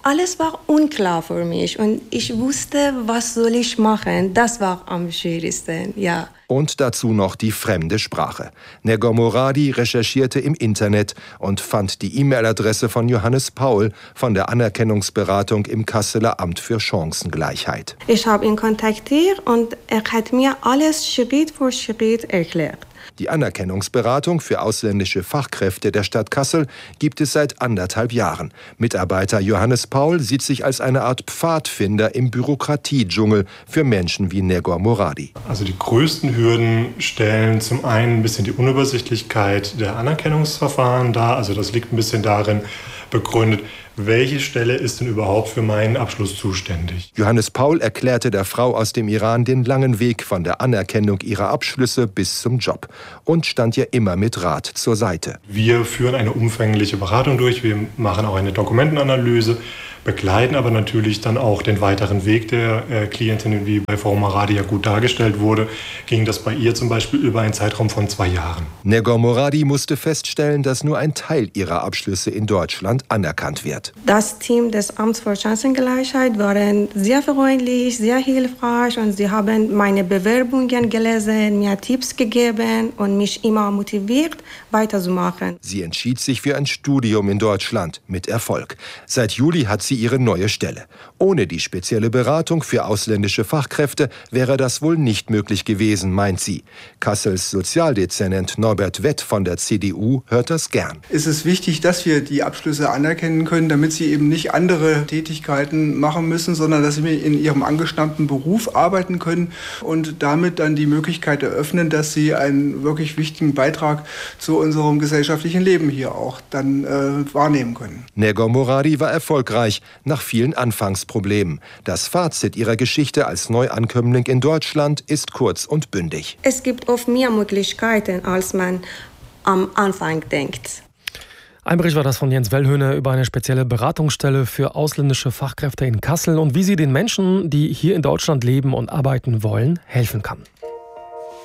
Alles war unklar für mich und ich wusste, was soll ich machen. Das war am schwierigsten, ja. Und dazu noch die fremde Sprache. Negor Moradi recherchierte im Internet und fand die E-Mail-Adresse von Johannes Paul von der Anerkennungsberatung im Kasseler Amt für Chancengleichheit. Ich habe ihn kontaktiert und er hat mir alles Schritt für Schritt erklärt. Die Anerkennungsberatung für ausländische Fachkräfte der Stadt Kassel gibt es seit 1,5 Jahren. Mitarbeiter Johannes Paul sieht sich als eine Art Pfadfinder im Bürokratiedschungel für Menschen wie Negor Moradi. Also die größten Hürden stellen zum einen ein bisschen die Unübersichtlichkeit der Anerkennungsverfahren dar. Also das liegt ein bisschen darin begründet, welche Stelle ist denn überhaupt für meinen Abschluss zuständig? Johannes Paul erklärte der Frau aus dem Iran den langen Weg von der Anerkennung ihrer Abschlüsse bis zum Job und stand ihr immer mit Rat zur Seite. Wir führen eine umfängliche Beratung durch, wir machen auch eine Dokumentenanalyse, begleiten aber natürlich dann auch den weiteren Weg der Klientin, wie bei Frau Moradi ja gut dargestellt wurde, ging das bei ihr zum Beispiel über einen Zeitraum von 2 Jahren. Negor Moradi musste feststellen, dass nur ein Teil ihrer Abschlüsse in Deutschland anerkannt wird. Das Team des Amts für Chancengleichheit waren sehr freundlich, sehr hilfreich und sie haben meine Bewerbungen gelesen, mir Tipps gegeben und mich immer motiviert, weiterzumachen. Sie entschied sich für ein Studium in Deutschland mit Erfolg. Seit Juli hat sie ihre neue Stelle. Ohne die spezielle Beratung für ausländische Fachkräfte wäre das wohl nicht möglich gewesen, meint sie. Kassels Sozialdezernent Norbert Wett von der CDU hört das gern. Es ist wichtig, dass wir die Abschlüsse anerkennen können, damit sie eben nicht andere Tätigkeiten machen müssen, sondern dass sie in ihrem angestammten Beruf arbeiten können und damit dann die Möglichkeit eröffnen, dass sie einen wirklich wichtigen Beitrag zu unserem gesellschaftlichen Leben hier auch dann wahrnehmen können. Negor Moradi war erfolgreich nach vielen Anfangsproblemen. Das Fazit ihrer Geschichte als Neuankömmling in Deutschland ist kurz und bündig. Es gibt oft mehr Möglichkeiten, als man am Anfang denkt. Ein Bericht war das von Jens Wellhöhne über eine spezielle Beratungsstelle für ausländische Fachkräfte in Kassel und wie sie den Menschen, die hier in Deutschland leben und arbeiten wollen, helfen kann.